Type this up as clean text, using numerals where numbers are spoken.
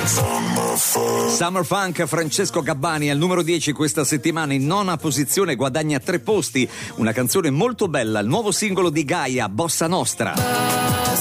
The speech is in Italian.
Summer Funk, Francesco Gabbani al numero 10 questa settimana, in nona posizione, guadagna 3 posti, una canzone molto bella, il nuovo singolo di Gaia, Bossa Nostra.